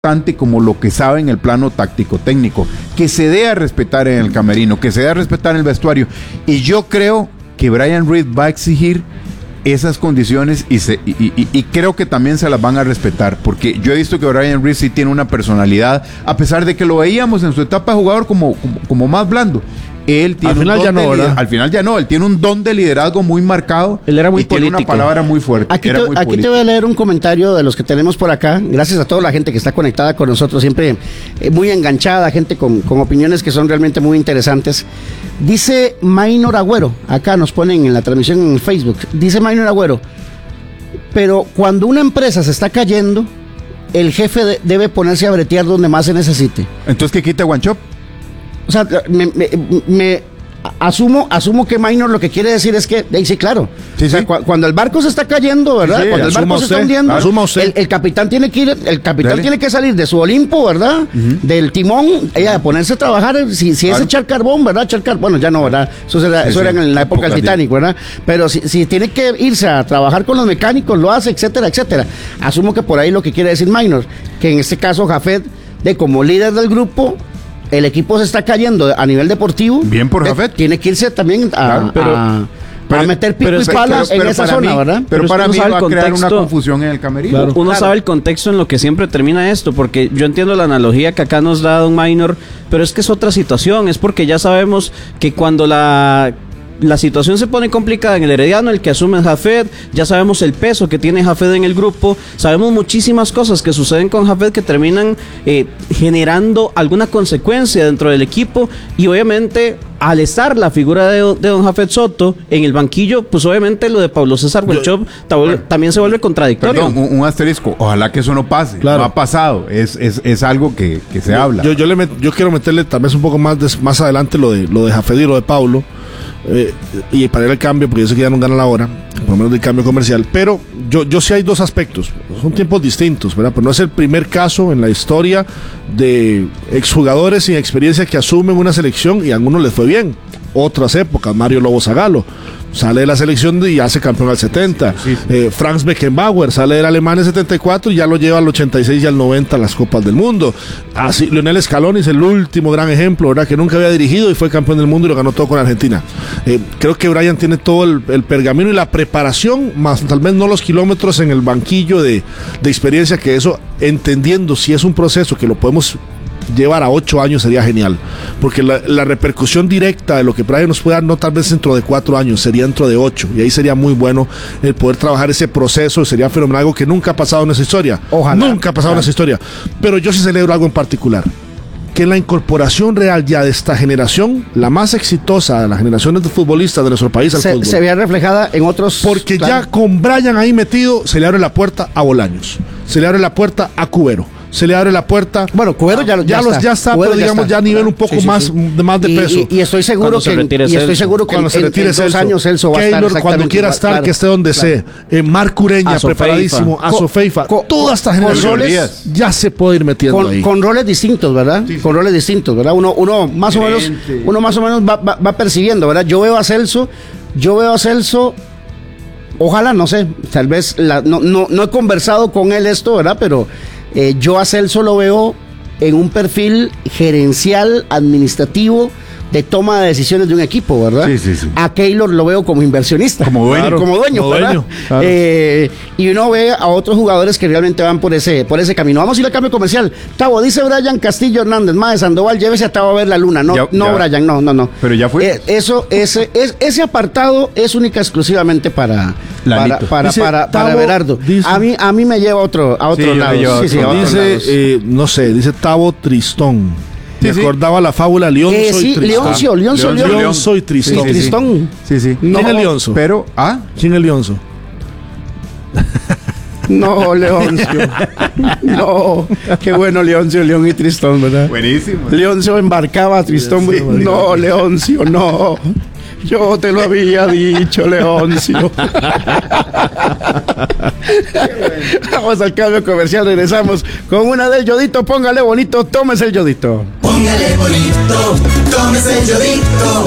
importante como lo que sabe en el plano táctico-técnico, que se dé a respetar en el camerino, que se dé a respetar en el vestuario. Y yo creo que Brian Reed va a exigir esas condiciones y creo que también se las van a respetar, porque yo he visto que Brian Reed sí tiene una personalidad, a pesar de que lo veíamos en su etapa de jugador como más blando. Él tiene al final ya no, él tiene un don de liderazgo muy marcado. Él era muy político. Tiene una palabra muy fuerte. Aquí te voy a leer un comentario de los que tenemos por acá. Gracias a toda la gente que está conectada con nosotros, siempre muy enganchada, gente con opiniones que son realmente muy interesantes. Dice Maynor Agüero, acá nos ponen en la transmisión en Facebook, dice Maynor Agüero, pero cuando una empresa se está cayendo, el jefe debe ponerse a bretear donde más se necesite. Entonces, ¿qué quita One Shop? O sea, asumo que Maynor lo que quiere decir es que, sí, claro. Sí, o sea, cuando el barco se está cayendo, ¿verdad? Sí, cuando el barco se está hundiendo, el capitán tiene que ir, tiene que salir de su Olimpo, ¿verdad? Del timón, a ponerse a trabajar, si es echar carbón, ¿verdad? Bueno, ya no, ¿verdad? Eso era en la época del Titanic, ¿verdad? Pero si tiene que irse a trabajar con los mecánicos, lo hace, etcétera, etcétera. Asumo que por ahí lo que quiere decir Maynor, que en este caso Jafet, como líder del grupo, el equipo se está cayendo a nivel deportivo. Bien por Jafet. Tiene que irse también a meter pico y pala en esa zona, ¿verdad? Pero para mí va a crear una confusión en el camerino. Claro. Uno sabe el contexto en lo que siempre termina esto, porque yo entiendo la analogía que acá nos da Don Maynor, pero es que es otra situación, es porque ya sabemos que cuando la situación se pone complicada en el Herediano, el que asume es Jafet, ya sabemos el peso que tiene Jafet en el grupo, sabemos muchísimas cosas que suceden con Jafet que terminan generando alguna consecuencia dentro del equipo, y obviamente al estar la figura de don Jafet Soto en el banquillo, pues obviamente lo de Pablo César Welchop también se vuelve contradictorio. Perdón, un asterisco, ojalá que eso no pase, claro. No ha pasado, es algo que se habla. Yo quiero meterle tal vez un poco más adelante lo de Jafet y lo de Pablo, y para ir al cambio, porque yo sé que ya no gana la hora, por lo menos del cambio comercial, pero yo sí hay dos aspectos, son tiempos distintos, ¿verdad? Pero no es el primer caso en la historia de exjugadores sin experiencia que asumen una selección y a algunos les fue bien. Otras épocas, Mario Lobo Zagallo sale de la selección y hace campeón al 70. Sí. Franz Beckenbauer sale del Alemania en 74 y ya lo lleva al 86 y al 90 a las Copas del Mundo. Así, Lionel Scaloni es el último gran ejemplo, ¿verdad? Que nunca había dirigido y fue campeón del mundo y lo ganó todo con Argentina. Creo que Brian tiene todo el pergamino y la preparación, más tal vez no los kilómetros en el banquillo de experiencia, que eso, entendiendo si es un proceso que lo podemos llevar a 8 años, sería genial, porque la repercusión directa de lo que Brian nos puede dar, no tal vez dentro de 4 años, sería dentro de 8, y ahí sería muy bueno el poder trabajar ese proceso, sería fenomenal, algo que nunca ha pasado en nuestra historia. Ojalá. Nunca ha pasado en nuestra historia, pero yo sí celebro algo en particular, que la incorporación real ya de esta generación, la más exitosa de las generaciones de futbolistas de nuestro país al fútbol, se vea reflejada en otros, porque ya con Brian ahí metido, se le abre la puerta a Bolaños, se le abre la puerta a Cubero, se le abre la puerta. Bueno, Cubero ya está, pero digamos ya a nivel un poco más de peso. Y estoy seguro que cuando se retire en 2 años Celso va a estar exactamente cuando quiera estar, claro, que esté donde sea. Marc Ureña, preparadísimo, Azofeifa, todas estas generaciones ya se puede ir metiendo ahí. Con roles distintos, ¿verdad? Sí. Con roles distintos, ¿verdad? Uno más o menos va percibiendo, ¿verdad? Yo veo a Celso, ojalá, no sé, tal vez no he conversado con él esto, ¿verdad? Pero yo a Celso lo veo en un perfil gerencial, administrativo, de toma de decisiones de un equipo, ¿verdad? Sí. A Keylor lo veo como inversionista. Como dueño, ¿verdad? Claro. Y uno ve a otros jugadores que realmente van por ese camino. Vamos a ir al cambio comercial. Tavo, dice Brian Castillo Hernández, de Sandoval, llévese a Tavo a ver la luna. Brian, no. Pero ya fue. Ese apartado es única exclusivamente para Berardo. Dice, a mí me lleva a otro lado. Dice Tavo Tristón. Me acordaba la fábula Leonzo y Tristón. Leonzo y Tristón. Tristón. Sí. No, ¿quién es Leonzo? Pero, ¿quién es Leonzo? No, Leoncio. No, qué bueno Leoncio, León y Tristón, ¿verdad? Buenísimo. Leoncio embarcaba a Tristón. No, Leoncio, no. Yo te lo había dicho, Leoncio. Vamos al cambio comercial, regresamos con una del Yodito. Póngale bonito, tómese el Yodito. Póngale bonito, tómese el Yodito.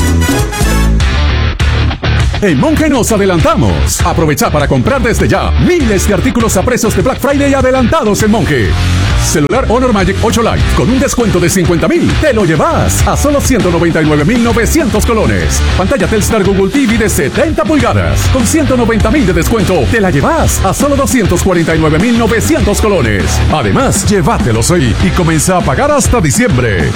En Monge nos adelantamos. Aprovecha para comprar desde ya miles de artículos a precios de Black Friday adelantados en Monge. Celular Honor Magic 8 Lite con un descuento de 50,000. Te lo llevas a solo 199,900 colones. Pantalla Telstar Google TV de 70 pulgadas con 190,000 de descuento. Te la llevas a solo 249,900 colones. Además, llévatelos hoy y comienza a pagar hasta diciembre.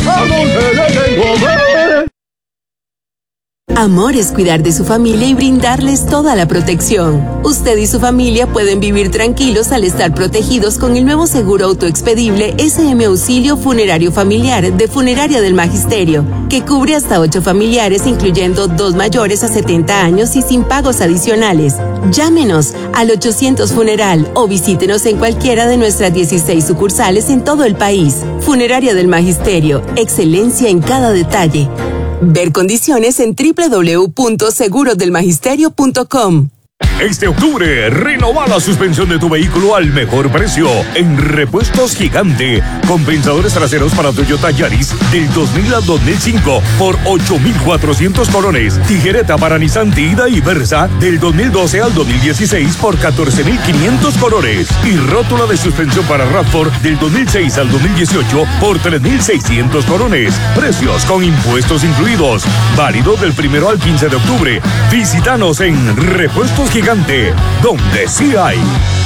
Amor es cuidar de su familia y brindarles toda la protección. Usted y su familia pueden vivir tranquilos al estar protegidos con el nuevo seguro autoexpedible SM Auxilio Funerario Familiar de Funeraria del Magisterio, que cubre hasta 8 familiares, incluyendo 2 mayores a 70 años y sin pagos adicionales. Llámenos al 800 Funeral o visítenos en cualquiera de nuestras 16 sucursales en todo el país. Funeraria del Magisterio, excelencia en cada detalle. Ver condiciones en www.segurodelmagisterio.com. Este octubre, renova la suspensión de tu vehículo al mejor precio en Repuestos Gigante. Compensadores traseros para Toyota Yaris del 2000 al 2005 por 8,400 colones. Tijereta para Nissan Tiida y Versa del 2012 al 2016 por 14,500 colones. Y rótula de suspensión para RAV4 del 2006 al 2018 por 3,600 colones. Precios con impuestos incluidos. Válido del 1 al 15 de octubre. Visítanos en Repuestos Gigante, donde sí hay.